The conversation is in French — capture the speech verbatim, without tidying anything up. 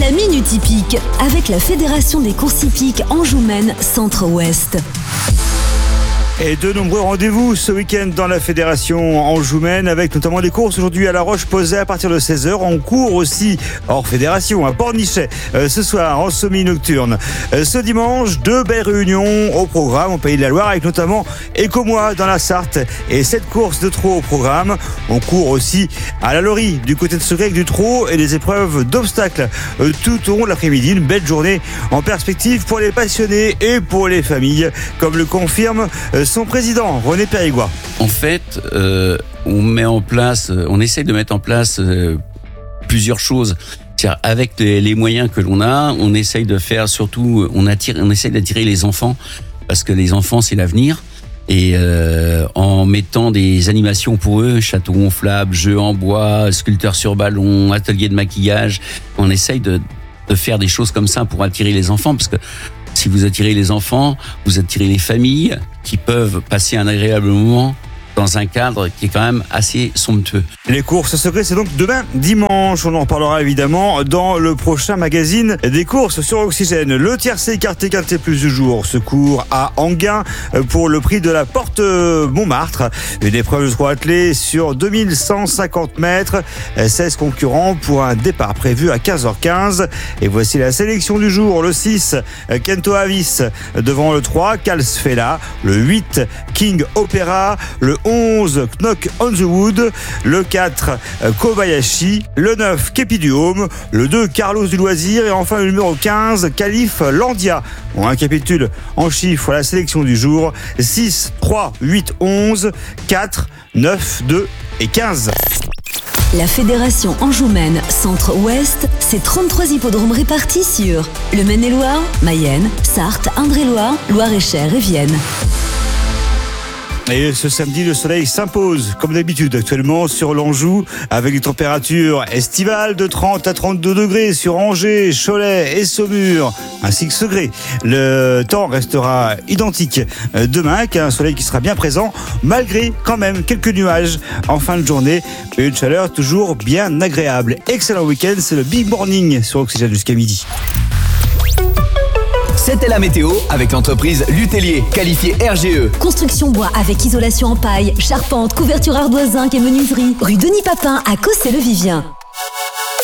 La Minute Hippique avec la Fédération des courses hippiques Anjou-Maine Centre-Ouest. Et de nombreux rendez-vous ce week-end dans la Fédération Anjou-Maine avec notamment des courses aujourd'hui à La Roche-Posay à partir de seize heures. On court aussi hors Fédération à Pornichet euh, ce soir en semi-nocturne. Euh, ce dimanche, deux belles réunions au programme au Pays de la Loire avec notamment Écomois dans la Sarthe et sept courses de trot au programme. On court aussi à la Laurie du côté de Secret avec du trot et des épreuves d'obstacles euh, tout au long de l'après-midi. Une belle journée en perspective pour les passionnés et pour les familles comme le confirme euh, son président, René Périgua. En fait, euh, on met en place, on essaie de mettre en place euh, plusieurs choses. C'est-à-dire, avec les, les moyens que l'on a, on essaye de faire surtout, on attire, on essaye d'attirer les enfants parce que les enfants c'est l'avenir. Et euh, en mettant des animations pour eux, château gonflable, jeux en bois, sculpteurs sur ballon, atelier de maquillage, on essaye de, de faire des choses comme ça pour attirer les enfants parce que si vous attirez les enfants, vous attirez les familles qui peuvent passer un agréable moment dans un cadre qui est quand même assez somptueux. Les courses secrets, c'est donc demain dimanche. On en reparlera évidemment dans le prochain magazine des courses sur Oxygène. Le tiercé écarté quinté plus du jour se court à Anguin pour le prix de la Porte Montmartre. Une épreuve de trois attelés sur deux mille cent cinquante mètres. seize concurrents pour un départ prévu à quinze heures quinze. Et voici la sélection du jour. Le six, Kento Avis devant le trois, Calsfella. Le huit, King Opera. Le onze, Knock on the Wood. Le quatre, Kobayashi. Le neuf, Kepi du Home. Le deux, Carlos du Loisir. Et enfin le numéro quinze, Calif Landia. On récapitule en chiffres la sélection du jour. six, trois, huit, onze, quatre, neuf, deux et quinze. La Fédération Anjou-Maine Centre-Ouest, c'est trente-trois hippodromes répartis sur le Maine-et-Loire, Mayenne, Sarthe, Indre-et-Loire, Loire-et-Cher et Vienne. Et ce samedi, le soleil s'impose, comme d'habitude, actuellement sur l'Anjou, avec des températures estivales de trente à trente-deux degrés sur Angers, Cholet et Saumur, ainsi que Segré. Le temps restera identique demain, avec un soleil qui sera bien présent, malgré quand même quelques nuages en fin de journée. Une chaleur toujours bien agréable. Excellent week-end, c'est le Big Morning sur Oxygène jusqu'à midi. C'était la météo avec l'entreprise Lutellier, qualifiée R G E. Construction bois avec isolation en paille, charpente, couverture ardoise zinc et menuiserie. Rue Denis Papin à Cossé-le-Vivien.